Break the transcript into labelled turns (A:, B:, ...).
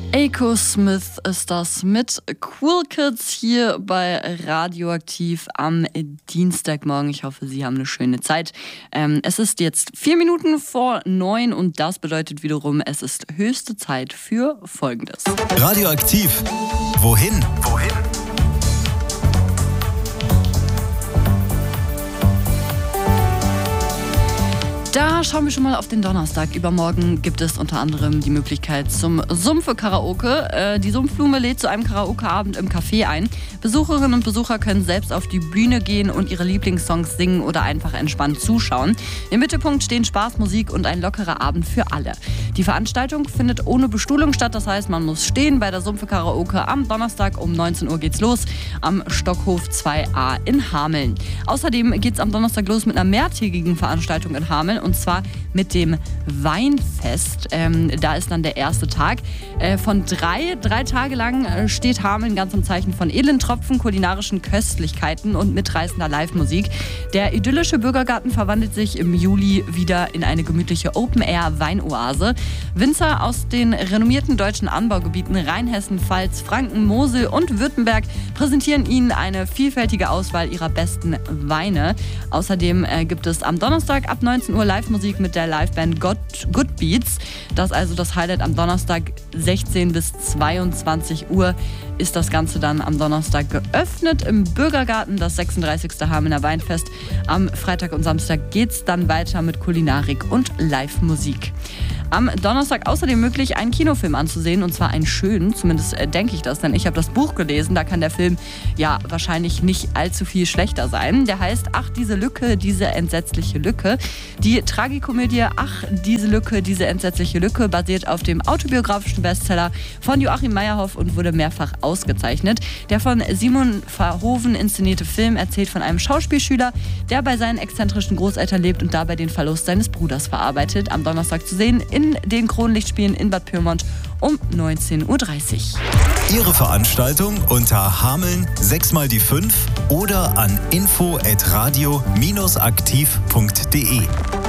A: Echo Smith ist das mit Cool Kids hier bei Radioaktiv am Dienstagmorgen. Ich hoffe, Sie haben eine schöne Zeit. Es ist jetzt 4 Minuten vor 9 und das bedeutet wiederum, es ist höchste Zeit für Folgendes.
B: Radioaktiv. Wohin?
A: Da schauen wir schon mal auf den Donnerstag. Übermorgen gibt es unter anderem die Möglichkeit zum Sumpfe-Karaoke. Die Sumpfblume lädt zu einem Karaoke-Abend im Café ein. Besucherinnen und Besucher können selbst auf die Bühne gehen und ihre Lieblingssongs singen oder einfach entspannt zuschauen. Im Mittelpunkt stehen Spaß, Musik und ein lockerer Abend für alle. Die Veranstaltung findet ohne Bestuhlung statt. Das heißt, man muss stehen bei der Sumpfe-Karaoke. Am Donnerstag um 19 Uhr geht's los am Stockhof 2a in Hameln. Außerdem geht's am Donnerstag los mit einer mehrtägigen Veranstaltung in Hameln. Und zwar mit dem Weinfest. Da ist dann der erste Tag. Von drei Tage lang steht Hameln ganz im Zeichen von edlen Tropfen, kulinarischen Köstlichkeiten und mitreißender Live-Musik. Der idyllische Bürgergarten verwandelt sich im Juli wieder in eine gemütliche Open-Air-Weinoase. Winzer aus den renommierten deutschen Anbaugebieten Rheinhessen, Pfalz, Franken, Mosel und Württemberg präsentieren Ihnen eine vielfältige Auswahl ihrer besten Weine. Außerdem gibt es am Donnerstag ab 19 Uhr Live-Musik mit der Liveband Good Beats. Das ist also das Highlight am Donnerstag 16 bis 22 Uhr ist das Ganze dann am Donnerstag geöffnet im Bürgergarten, das 36. Hamelner Weinfest. Am Freitag und Samstag geht's dann weiter mit Kulinarik und Live-Musik. Am Donnerstag außerdem möglich, einen Kinofilm anzusehen, und zwar einen schönen, zumindest denke ich das, denn ich habe das Buch gelesen, da kann der Film ja wahrscheinlich nicht allzu viel schlechter sein. Der heißt Ach, diese Lücke, diese entsetzliche Lücke. Die Tragikomödie Ach, diese Lücke, diese entsetzliche Lücke basiert auf dem autobiografischen Bestseller von Joachim Meyerhoff und wurde mehrfach ausgezeichnet. Der von Simon Verhoeven inszenierte Film erzählt von einem Schauspielschüler, der bei seinen exzentrischen Großeltern lebt und dabei den Verlust seines Bruders verarbeitet. Am Donnerstag zu sehen in den Kronlichtspielen in Bad Pyrmont um 19.30 Uhr.
B: Ihre Veranstaltung unter Hameln 6x5 oder an info@radio-aktiv.de.